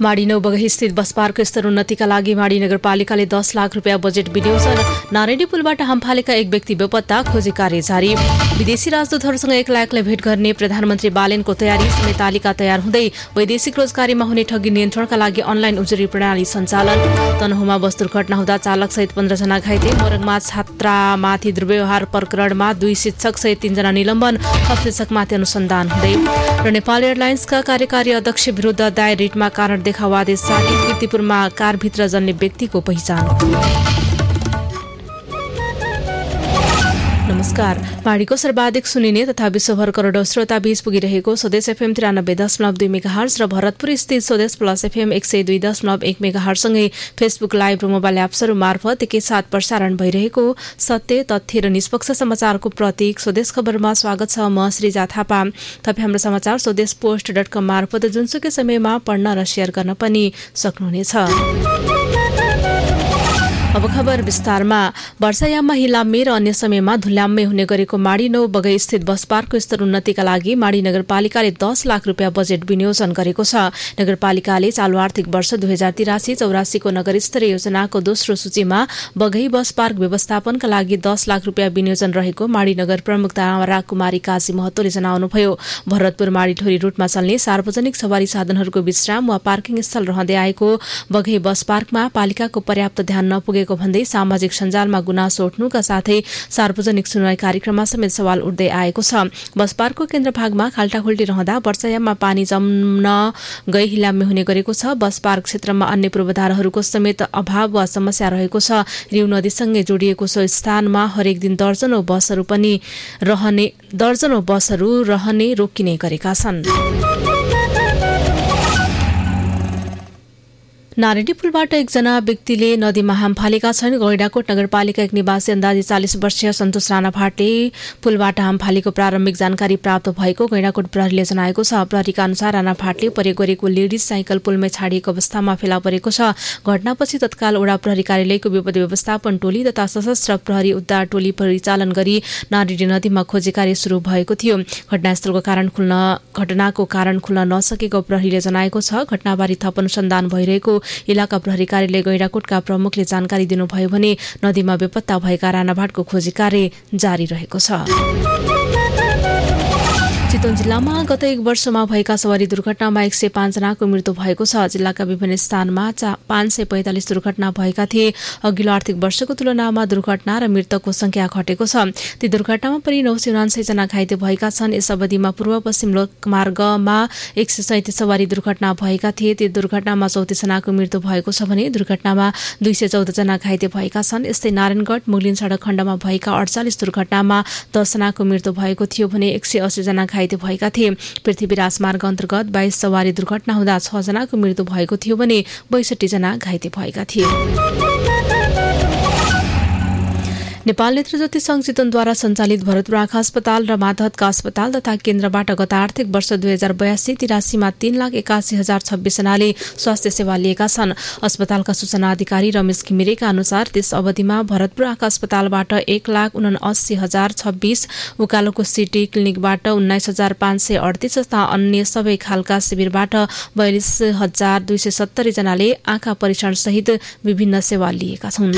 माडी 9 बगही स्थित bus park स्तरोन्नतिका लागि माडी नगरपालिकाले 10 लाख रुपियाँ बजेट विनियोजन। नारायणी पुलबाट हामफालेका एक व्यक्ति बेपत्ता, खोजी कार्य जारी। विदेशी राजदूतहरूसँग एक्लै भेट गर्ने प्रधानमन्त्री बालेनको तयारी, समय तालिका तयार हुँदै वैदेशिक रोजगारीमा हुने ठगी नियन्त्रणका लागि अनलाइन उजुरी प्रणाली सञ्चालन। तनहुँमा बस दुर्घटना हुँदा चालकसहित 15 जना घाइते। मोरङमा छात्रामाथि दुर्व्यवहार प्रकरणमा 2 शिक्षक सहित 3 जना निलम्बन, थप शिक्षकमाथि अनुसन्धान हुँदै। र नेपाल एयरलाइन्सका कार्यकारी अध्यक्ष विरुद्ध दायर रिटमा कारण देखावा आदेश जारी। कीर्तिपुरमा कारभित्र जन्ने व्यक्तिको पहिचान। नमस्कार। माडीको सर्वाधिक सुनिने तथा विश्वभर करोडौं श्रोता बीच पुगिरहेको स्वदेश एफएम 93.2 मेगाहर्ज र भरतपुर स्थित स्वदेश प्लस एफएम 102.1 मेगाहर्जसँगै फेसबुक लाइभ र मोबाइल एप्सहरू मार्फत एकैसाथ प्रसारण भइरहेको सत्य, तथ्य र निष्पक्ष समाचारको प्रतीक स्वदेश खबरमा स्वागत छ। म श्रीजा थापा। तपाईँ हाम्रो समाचार स्वदेश पोस्ट.com मार्फत जुनसुकै समयमा पढ्न र शेयर गर्न पनि सक्नुहुनेछ। अब खबर विस्तारमा। वर्षायाममा हिलाम्मे र अन्य समयमा धुल्याम्मे हुने गरेको माडी 9 बगै स्थित बस पार्कको स्तरोन्नतिका लागि माडी नगरपालिकाले 10 लाख रुपियाँ बजेट विनियोजन गरेको छ। नगरपालिकाले चालु आर्थिक वर्ष 2083-84 को नगरस्तरीय योजनाको दोस्रो सूचीमा बगै बस पार्क व्यवस्थापनका लागि 10 लाख रुपियाँ विनियोजन रहेको माडी नगर प्रमुख तारा कुमारी काजी महतोले जनाउनुभयो। भरतपुर माडी ठोरी रुटमा चल्ने सार्वजनिक सवारी साधनहरूको विश्राम वा पार्किङ स्थल रहँदै आएको बगै बस पार्कमा पालिकाको पर्याप्त ध्यान नपुगे भन्दै सामाजिक सञ्जालमा गुनासो उठ्नुका साथै सार्वजनिक सुनवाई कार्यक्रममा समेत सवाल उठ्दै आएको छ। बस पार्कको केन्द्रभागमा खाल्टाखुल्टी रहँदा वर्षायाममा पानी जम्न गई हिलाम्मे हुने गरेको छ। बस पार्क क्षेत्रमा अन्य पूर्वाधारहरूको समेत अभाव वा समस्या रहेको छ। रिउ नदीसँगै जोडिएको सो स्थानमा हरेक दिन दर्जनौं बसहरू रहने रोकिने गरेका छन्। नारायणी पुलबाट एकजना व्यक्तिले नदीमा हाम फालेका छन्। गैंडाकोट नगरपालिका एक निवासी अन्दाजी 40 वर्षीय सन्तोष राणा भाटले पुलबाट हाम फालेको प्रारम्भिक जानकारी प्राप्त भएको गैंडाकोट प्रहरीले जनाएको छ। प्रहरीका अनुसार राणा भाटले प्रयोग गरेको लेडिज साइकल पुलमै छाडिएको अवस्थामा फेला परेको छ। घटनापछि तत्काल वडा प्रहरी कार्यालयको विपद व्यवस्थापन टोली तथा सशस्त्र प्रहरी उद्धार टोली परिचालन गरी नारायणी नदीमा खोजी कार्य शुरू भएको थियो। घटनाको कारण खुल्न नसकेको प्रहरीले जनाएको छ। घटनाबारे थप अनुसन्धान भइरहेको इलाका प्रहरी कार्यालय गैंडाकोटका प्रमुखले जानकारी दिनुभयो भने नदीमा बेपत्ता भएका राणाभाटको खोजी कार्य जारी रहेको छ। चितवन जिल्लामा गत एक वर्षमा भएका सवारी दुर्घटनामा 105 जनाको मृत्यु भएको छ। जिल्लाका विभिन्न स्थानमा 545 दुर्घटना भएका थिए। अघिल्लो आर्थिक वर्षको तुलनामा दुर्घटना र मृतकको संख्या घटेको छ। ती दुर्घटनामा पनि 979 जना घाइते भएका छन्। यस अवधिमा पूर्व पश्चिम लोकमार्गमा 137 सवारी दुर्घटना भएका थिए। ती दुर्घटनामा 34 जनाको मृत्यु भएको छ भने दुर्घटनामा 214 जना घाइते भएका छन्। यस्तै नारायणगढ मुगलिन सडक खण्डमा भएका 48 दुर्घटनामा 10 जनाको मृत्यु भएको थियो भने 180 जना घाइते भएका थिए। पृथ्वी राजमार्ग अन्तर्गत 22 सवारी दुर्घटना हुँदा 6 जनाको मृत्यु भएको थियो भने 62 जना घाइते भएका थिए। नेपाल नेत्रज्योति संघ चितवनद्वारा सञ्चालित भरतपुर आँखा अस्पताल र मातहतका अस्पताल तथा केन्द्रबाट गत आर्थिक वर्ष 2082-83मा 3,81,026 जनाले स्वास्थ्य सेवा लिएका छन्। अस्पतालका सूचना अधिकारी रमेश घिमिरेका अनुसार त्यस अवधिमा भरतपुर आँखा अस्पतालबाट 1,79,026, उकालोको सिटी क्लिनिकबाट 19,538 तथा अन्य सबै खालका शिविरबाट 42,270 जनाले आँखा परीक्षण सहित विभिन्न सेवा लिएका छन्।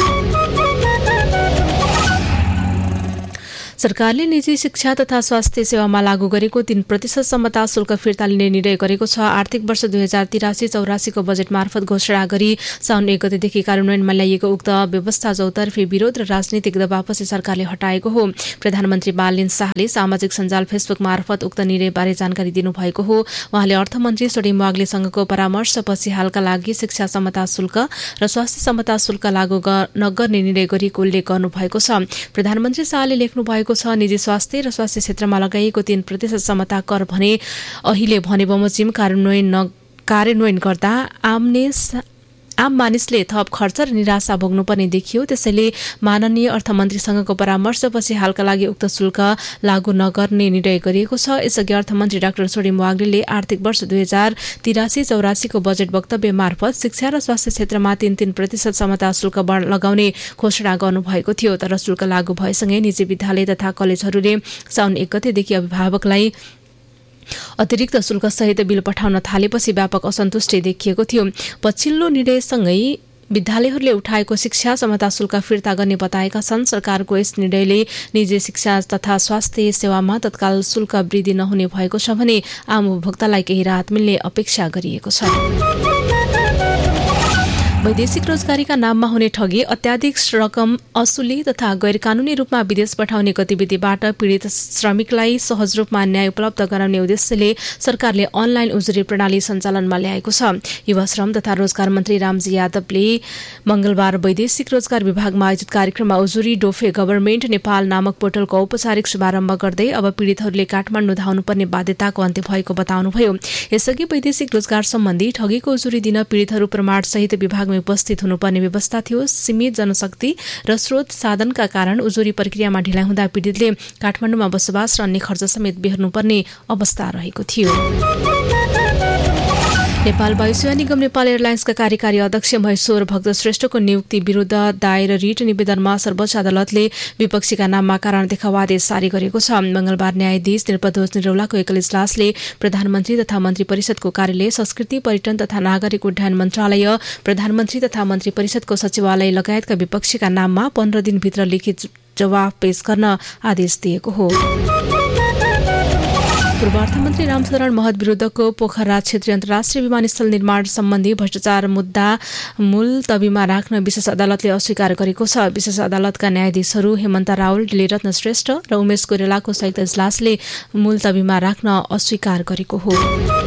सरकारले निजी शिक्षा तथा स्वास्थ्य सेवामा लागू गरेको 3% समता शुल्क फिर्ता लिने निर्णय गरेको छ। आर्थिक वर्ष 2083-84 को बजेट मार्फत घोषणा गरी साउन 1 गतेदेखि कार्यान्वयनमा ल्याइएको उक्त व्यवस्था चौतर्फी विरोध र राजनीतिक दबावपछि सरकारले हटाएको हो। प्रधानमन्त्री बालेन शाहले सामाजिक सञ्जाल फेसबुक मार्फत उक्त निर्णयबारे जानकारी दिनुभएको हो। उहाँले अर्थमन्त्री सोडिम वाग्लेसँगको परामर्शपछि हालका लागि शिक्षा समता शुल्क र स्वास्थ्य समता शुल्क लागू नगर्ने निर्णय गरिएको उल्लेख गर्नुभएको छ। प्रधानमन्त्री शाहले लेख्नुभएको निजी स्वास्थ्य र स्वास्थ्य क्षेत्रमा लगाइएको 3% समता कर भने अहिले भने बमोजिम कार्यान्वयन गर्दा आम मानिसले थप खर्च र निराशा भोग्नुपर्ने देखियो। त्यसैले माननीय अर्थमन्त्रीसँगको परामर्शपछि हालका लागि उक्त शुल्क लागू नगर्ने निर्णय गरिएको छ। यसअघि अर्थमन्त्री डाक्टर सोडिम वाग्लेले आर्थिक वर्ष 2083-84 को बजेट वक्तव्य मार्फत शिक्षा र स्वास्थ्य क्षेत्रमा 3% समता शुल्क लगाउने घोषणा गर्नुभएको थियो। तर शुल्क लागू भएसँगै निजी विद्यालय तथा कलेजहरूले साउन 1 गतेदेखि अभिभावकलाई अतिरिक्त शुल्कसहित बिल पठाउन थालेपछि व्यापक असन्तुष्टि देखिएको थियो। पछिल्लो निर्णयसँगै विद्यालयहरूले उठाएको शिक्षा समता शुल्क फिर्ता गर्ने बताएका छन्। सरकारको यस निर्णयले निजी शिक्षा तथा स्वास्थ्य सेवामा तत्काल शुल्क वृद्धि नहुने भएको छ भने आम उपभोक्तालाई केही राहत मिल्ने अपेक्षा गरिएको छ। वैदेशिक रोजगारीका नाममा हुने ठगी, अत्याधिक रकम असुली तथा गैरकानूनी रूपमा विदेश पठाउने गतिविधिबाट पीडित श्रमिकलाई सहज रूपमा न्याय उपलब्ध गराउने उद्देश्यले सरकारले अनलाइन उजुरी प्रणाली सञ्चालनमा ल्याएको छ। युवा श्रम तथा रोजगार मन्त्री रामजी यादवले मंगलबार वैदेशिक रोजगार विभागमा आयोजित कार्यक्रममा उजुरी डोफे गभर्मेन्ट नेपाल नामक पोर्टलको औपचारिक शुभारम्भ गर्दै अब पीडितहरूले काठमाडौँ धाउनुपर्ने बाध्यताको अन्त्य भएको बताउनुभयो। यसअघि वैदेशिक रोजगार सम्बन्धी ठगीको उजुरी दिन पीडितहरू प्रमाणसहित विभागमा उपस्थित हुनुपर्ने व्यवस्था थियो। सीमित जनशक्ति र स्रोत साधनका कारण उजुरी प्रक्रियामा ढिलाइ हुँदा पीडितले काठमाडौँमा बसोबास र अन्य खर्च समेत बेहोर्नुपर्ने अवस्था रहेको थियो। नेपाल वायुसेवा निगम नेपाल एयरलाइन्सका कार्यकारी अध्यक्ष महेश्वर भक्त श्रेष्ठको नियुक्ति विरुद्ध दायर रिट निवेदनमा सर्वोच्च अदालतले विपक्षीका नाममा कारण देखाउ आदेश जारी गरेको छ। मंगलबार न्यायाधीश नृपध्वज निरौलाको एकल इजलासले प्रधानमन्त्री तथा मन्त्री परिषदको कार्यालय, संस्कृति पर्यटन तथा नागरिक उड्डयन मन्त्रालय, प्रधानमन्त्री तथा मन्त्री परिषदको सचिवालय लगायतका विपक्षीका नाममा 15 दिनभित्र लिखित जवाफ पेश गर्न आदेश दिएको हो। पूर्व अर्थमन्त्री रामचरण महत विरुद्धको पोखरा क्षेत्रीय अन्तर्राष्ट्रिय विमानस्थल निर्माण सम्बन्धी भ्रष्टाचार मुद्दा मुलतबीमा राख्न विशेष अदालतले अस्वीकार गरेको छ। विशेष अदालतका न्यायाधीशहरू हेमन्त रावल, डिलेरत्न श्रेष्ठ र उमेश कोइरालाको संयुक्त इजलासले मुलतबीमा राख्न अस्वीकार गरेको हो।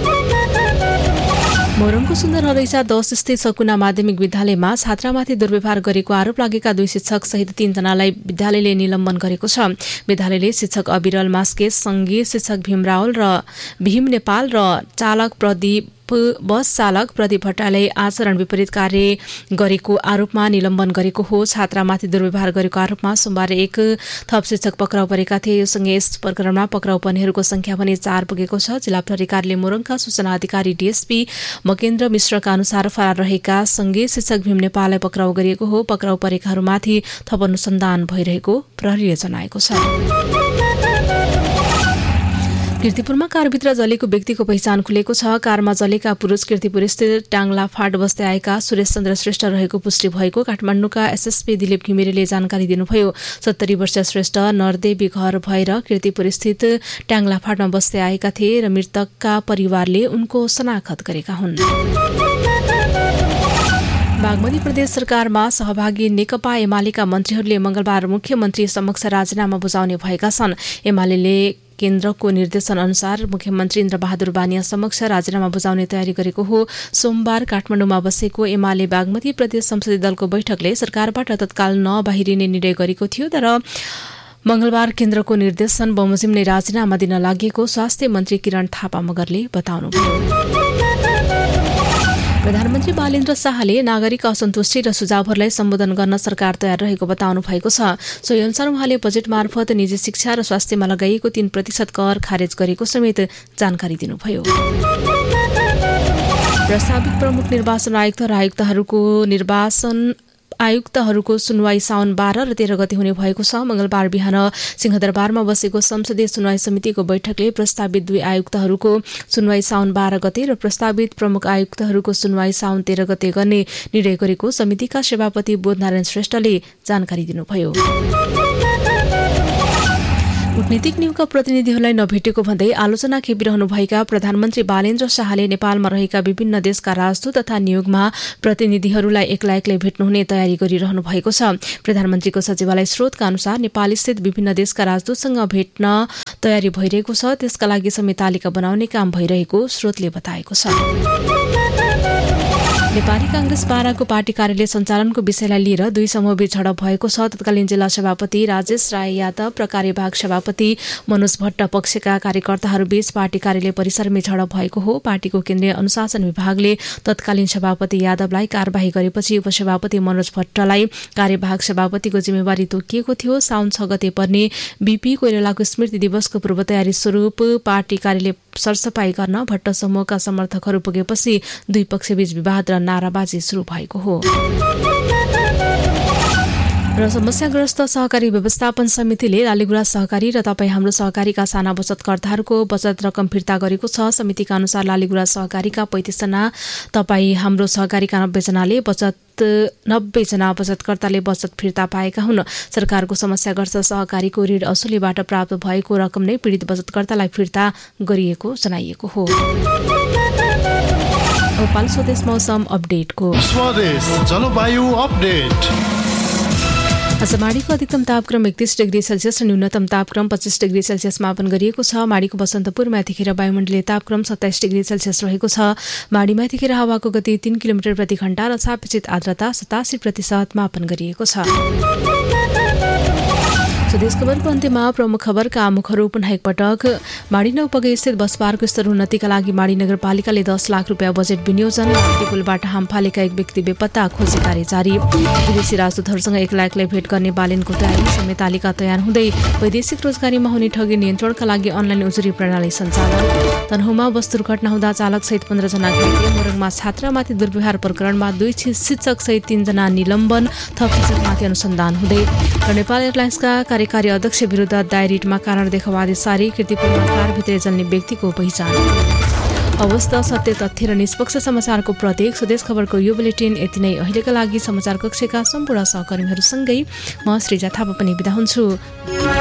मोरङको सुन्दर हदैसा 10 स्थित सकुना माध्यमिक विद्यालयमा छात्रामाथि दुर्व्यवहार गरेको आरोप लागेका 2 शिक्षक सहित 3 जनालाई विद्यालयले निलम्बन गरेको छ। विद्यालयले शिक्षक अविरल मास्केस, सङ्घीय शिक्षक भीम रावल र भीम नेपाल र चालक प्रदीप बस चालक प्रदीप भट्टराईलाई आचरण विपरीत कार्य गरेको आरोपमा निलम्बन गरेको हो। छात्रामाथि दुर्व्यवहार गरेको आरोपमा सोमबार 1 थप शिक्षक पक्राउ परेका थिए। योसँगै यस प्रकरणमा पक्राउ पर्नेहरूको संख्या भने 4 पुगेको छ। जिल्ला प्रहरी कार्यालय मोरङका सूचना अधिकारी डीएसपी मकेन्द्र मिश्रका अनुसार फरार रहेका सङ्घीय शिक्षक भीम नेपाललाई पक्राउ गरिएको हो। पक्राउ परेकाहरूमाथि थप अनुसन्धान भइरहेको प्रहरीले जनाएको छ। कीर्तिपुरमा कारभित्र जलेको व्यक्तिको पहिचान खुलेको छ। कारमा जलेका पुरुष कीर्तिपुर स्थित टाङ्ला फाट बस्दै आएका सुरेश चन्द्र श्रेष्ठ रहेको पुष्टि भएको काठमाडौँका एसएसपी दिलीप घिमिरेले जानकारी दिनुभयो। 70 वर्षीय श्रेष्ठ नरदेवी घर भएर कीर्तिपुर स्थित टाङ्ला फाटमा बस्दै आएका थिए र मृतकका परिवारले उनको शनाखत गरेका हुन्। बागमती प्रदेश सरकारमा सहभागी नेकपा एमालेका मन्त्रीहरूले मंगलबार मुख्यमन्त्री समक्ष राजीनामा बुझाउने भएका छन्। एमालेले केन्द्रको निर्देशन अनुसार मुख्यमन्त्री इन्द्रबहादुर बानिया समक्ष राजीनामा बुझाउने तयारी गरेको हो। सोमबार काठमाडौँमा बसेको एमाले बागमती प्रदेश संसदीय दलको बैठकले सरकारबाट तत्काल नबाहिरिने निर्णय गरेको थियो। तर मंगलबार केन्द्रको निर्देशन बमोजिम नै राजीनामा दिन लागेको स्वास्थ्य मन्त्री किरण थापा मगरले बताउनुभयो। प्रधानमन्त्री बालेन्द्र शाहले नागरिक असन्तुष्टि र सुझावहरूलाई सम्बोधन गर्न सरकार तयार रहेको बताउनु भएको छ। सोही अनुसार उहाँले बजेट मार्फत निजी शिक्षा र स्वास्थ्यमा लगाइएको 3% कर खारेज गरेको समेत जानकारी दिनुभयो। प्रस्तावित प्रमुख निर्वाचन आयुक्त र आयुक्तहरूको सुनवाई साउन 12 र 13 गते हुने भएको छ। मंगलबार बिहान सिंहदरबारमा बसेको संसदीय सुनवाई समितिको बैठकले प्रस्तावित 2 आयुक्तहरूको सुनवाई साउन 12 गते र प्रस्तावित प्रमुख आयुक्तहरूको सुनवाई साउन 13 गते गर्ने निर्णय गरेको समितिका सभापति बोधनारायण श्रेष्ठले जानकारी दिनुभयो। कूटनीतिक नियोगका प्रतिनिधिहरूलाई नभेटेको भन्दै आलोचना खेपिरहनुभएका प्रधानमन्त्री बालेन्द्र शाहले नेपालमा रहेका विभिन्न देशका राजदूत तथा नियोगमा प्रतिनिधिहरूलाई एक्लै भेट्नुहुने तयारी गरिरहनु भएको छ। प्रधानमन्त्रीको सचिवालय स्रोतका अनुसार नेपालस्थित विभिन्न देशका राजदूतसँग भेट्न तयारी भइरहेको छ। त्यसका लागि समेत तालिका बनाउने काम भइरहेको स्रोतले बताएको छ। नेपाली कांग्रेस बाराको पार्टी कार्यालय सञ्चालनको विषयलाई लिएर 2 समूहबीच झडप भएको छ। तत्कालीन जिल्ला सभापति राजेश राय यादव र कार्यवाहक सभापति मनोज भट्ट पक्षका कार्यकर्ताहरूबीच पार्टी कार्यालय परिसरमै झडप भएको हो। पार्टीको केन्द्रीय अनुशासन विभागले तत्कालीन सभापति यादवलाई कार्यवाही गरेपछि उपसभापति मनोज भट्टलाई कार्यवाहक सभापतिको जिम्मेवारी तोकिएको थियो। साउन 6 गते पर्ने बीपी कोइरालाको स्मृति दिवसको पूर्व तयारी स्वरूप पार्टी कार्यालय सरसफाई गर्न भट्ट समूहका समर्थकहरू पुगेपछि 2 पक्षबीच विवाद र नाराबाजी सुरु भएको हो। र समस्याग्रस्त सहकारी व्यवस्थापन समितिले लालीगुराँस सहकारी र तपाईँ हाम्रो सहकारीका साना बचतकर्ताहरूको बचत रकम फिर्ता गरेको छ। समितिका अनुसार लालीगुराँस सहकारीका 35 जना, तपाईँ हाम्रो सहकारीका 90 जनाले 90 जना बचतकर्ताले बचत फिर्ता पाएका हुन्। सरकारको समस्याग्रस्त सहकारीको ऋण असुलीबाट प्राप्त भएको रकम नै पीडित बचतकर्तालाई फिर्ता गरिएको जनाइएको हो। नेपाल स्वदेश मौसम अपडेटको स्वदेश जलवायु अपडेट। आज माडीको अधिकतम तापक्रम 31 डिग्री सेल्सियस र न्यूनतम तापक्रम 25 डिग्री सेल्सियस मापन गरिएको छ। माडीको बसन्तपुरमा यतिखेर वायुमण्डलीय तापक्रम 27 डिग्री सेल्सियस रहेको छ। माडीमा यतिखेर हावाको गति 3 किलोमिटर प्रति घण्टा र सापेक्षित आर्द्रता 87% मापन गरिएको छ। स्वदेश खबरको अन्त्यमा प्रमुख खबरका मुखहरू पुनः एकपटक। माडी नौपगे स्थित बस पार्क स्तर उन्नतिका लागि माडी नगरपालिकाले 10 लाख रुपियाँ बजेट विनियोजन। पुलबाट हाम फालेका एक व्यक्ति बेपत्ता, खोजी कार्य जारी। विदेशी राजदूतहरूसँग एक्लै भेट गर्ने बालेनको तयारी, समय तालिका तयार हुँदै। वैदेशिक रोजगारीमा हुने ठगी नियन्त्रणका लागि अनलाइन उजुरी प्रणाली सञ्चालन। तनहुमा बस दुर्घटना हुँदा चालक सहित 15 जना घाइते। मोरङमा छात्रामाथि दुर्व्यवहार प्रकरणमा 2 शिक्षक सहित 3 जना निलम्बन, थप शिक्षकमाथि अनुसन्धान हुँदै। र नेपाल एयरलाइन्सका कार्यकारी अध्यक्ष विरुद्ध दायर रिटमा कारण देखावादी सारी। कीर्तिपुरमा कारभित्रै जल्ने व्यक्तिको पहिचान। अवस्था सत्य तथ्य र निष्पक्ष समाचारको प्रतीक स्वदेश खबरको यो बुलेटिन यति नै। अहिलेका लागि समाचार कक्षका सम्पूर्ण सहकर्मीहरूसँगै म श्रीजा थापा पनि बिदा हुन्छु।